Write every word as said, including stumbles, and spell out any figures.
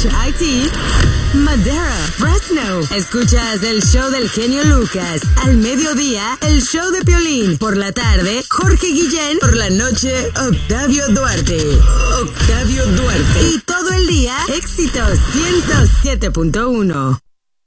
Beach, Haití, Madera, Fresno. Escuchas el show del genio Lucas. Al mediodía, el show de Piolín. Por la tarde, Jorge Guillén. Por la noche, Octavio Duarte. Octavio Duarte. Y todo el día, éxitos ciento siete punto uno.